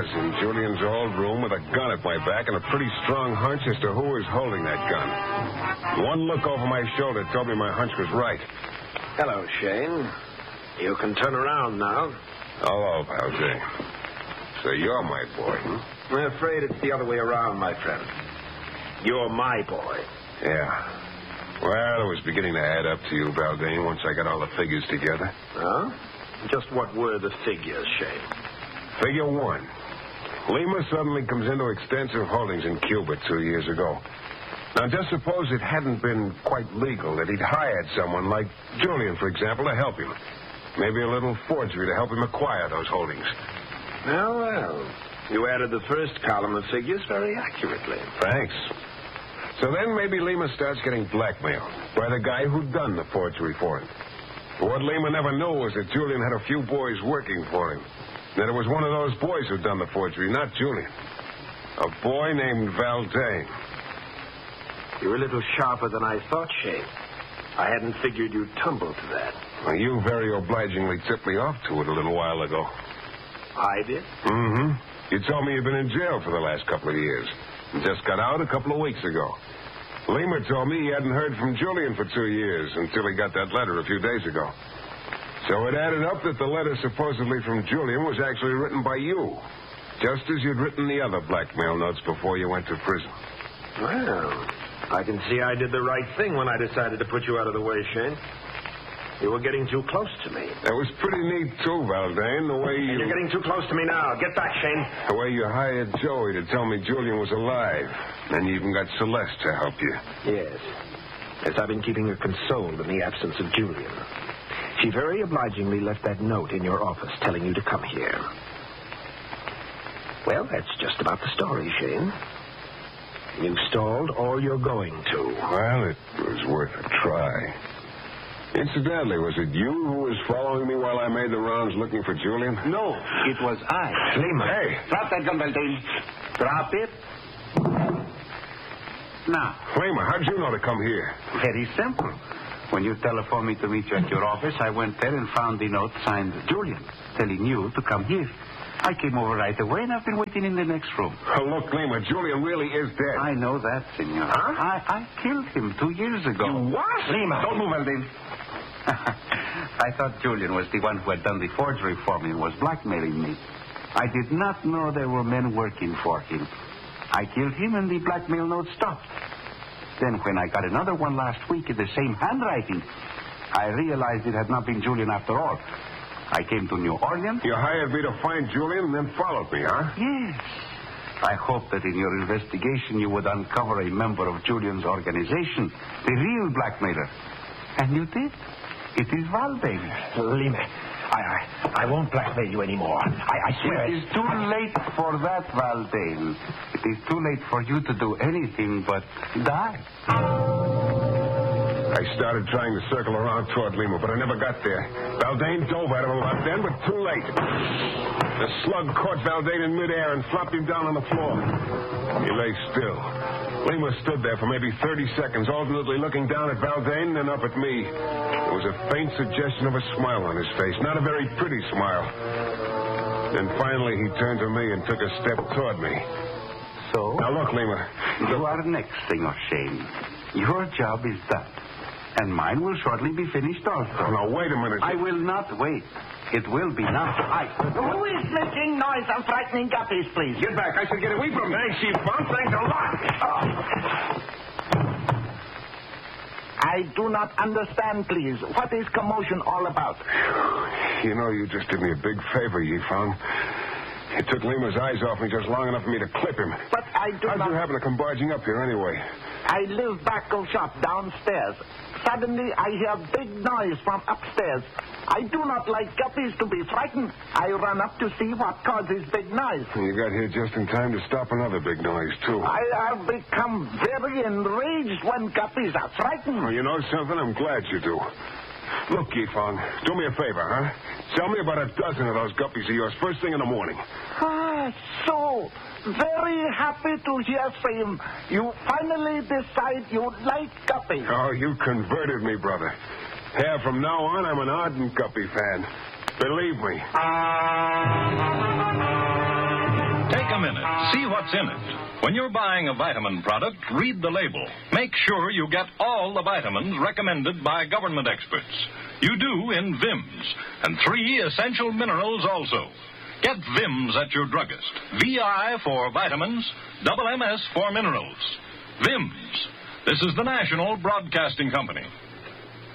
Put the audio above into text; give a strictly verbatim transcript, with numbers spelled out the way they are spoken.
was in Julian's old room with a gun at my back and a pretty strong hunch as to who was holding that gun. One look over my shoulder told me my hunch was right. Hello, Shane. You can turn around now. Hello, Valdez. So you're my boy, huh? I'm afraid it's the other way around, my friend. You're my boy. Yeah. Well, it was beginning to add up to you, Valdez, once I got all the figures together. Huh? Just what were the figures, Shane? Figure one. Lima suddenly comes into extensive holdings in Cuba two years ago. Now, just suppose it hadn't been quite legal, that he'd hired someone like Julian, for example, to help him. Maybe a little forgery to help him acquire those holdings. Well, well. You added the first column of figures very accurately. Thanks. So then maybe Lima starts getting blackmailed by the guy who'd done the forgery for him. What Lima never knew was that Julian had a few boys working for him. That it was one of those boys who'd done the forgery, not Julian. A boy named Valdez. You're a little sharper than I thought, Shane. I hadn't figured you'd tumble to that. Well, you very obligingly tipped me off to it a little while ago. I did? Mm-hmm. You told me you'd been in jail for the last couple of years. And just got out a couple of weeks ago. Lima told me he hadn't heard from Julian for two years until he got that letter a few days ago. So it added up that the letter supposedly from Julian was actually written by you, just as you'd written the other blackmail notes before you went to prison. Well, I can see I did the right thing when I decided to put you out of the way, Shane. You were getting too close to me. That was pretty neat, too, Valdez, the way you... And you're getting too close to me now. Get back, Shane. The way you hired Joey to tell me Julian was alive. And you even got Celeste to help you. Yes. Yes, I've been keeping her consoled in the absence of Julian. She very obligingly left that note in your office telling you to come here. Well, that's just about the story, Shane. You stalled all you're going to. Well, it was worth a try. Incidentally, was it you who was following me while I made the rounds looking for Julian? No, it was I. Lima. Hey. Drop that gun, Valdez. Drop it. Now. Lima, how'd you know to come here? Very simple. When you telephoned me to meet you at your office, I went there and found the note signed Julian, telling you to come here. I came over right away, and I've been waiting in the next room. Oh, look, Lima, Julian really is dead. I know that, senor. Huh? I, I killed him two years ago. You what? Lima, don't move, Valdez. I thought Julian was the one who had done the forgery for me and was blackmailing me. I did not know there were men working for him. I killed him, and the blackmail note stopped. Then when I got another one last week in the same handwriting, I realized it had not been Julian after all. I came to New Orleans. You hired me to find Julian and then followed me, huh? Yes. I hoped that in your investigation you would uncover a member of Julian's organization, the real blackmailer. And you did. It is Valdez. Lima, I, I, I won't blackmail you anymore. I, I swear. It is too late for that, Valdez. It is too late for you to do anything but die. I started trying to circle around toward Lima, but I never got there. Valdez dove at him about then, but too late. The slug caught Valdez in midair and flopped him down on the floor. He lay still. Lima stood there for maybe thirty seconds, alternately looking down at Valdez and then up at me. There was a faint suggestion of a smile on his face, not a very pretty smile. Then finally he turned to me and took a step toward me. So? Now look, Lima. You are next, Senor Shane. Your job is done. And mine will shortly be finished also. Oh, now, wait a minute. I will not wait. It will be now. I... Who is making noise and frightening guppies, please? Get back. I should get away from him. Thanks, Chief Bump. Thanks a lot. Oh. I do not understand, please. What is commotion all about? You know, you just did me a big favor, Yifan. You took Lima's eyes off me just long enough for me to clip him. But I do How'd not... you happen to come barging up here anyway? I live back of shop downstairs. Suddenly, I hear big noise from upstairs. I do not like guppies to be frightened. I run up to see what causes big noise. You got here just in time to stop another big noise, too. I have become very enraged when guppies are frightened. Oh, you know something? I'm glad you do. Look, Yifan, do me a favor, huh? Tell me about a dozen of those guppies of yours first thing in the morning. Ah, so very happy to hear from you. Finally decide you like guppies. Oh, you converted me, brother. Yeah, from now on, I'm an ardent guppy fan. Believe me. minute. See what's in it. When you're buying a vitamin product, read the label. Make sure you get all the vitamins recommended by government experts. You do in Vims. And three essential minerals also. Get Vims at your druggist. V I for vitamins, double M S for minerals. Vims. This is the National Broadcasting Company.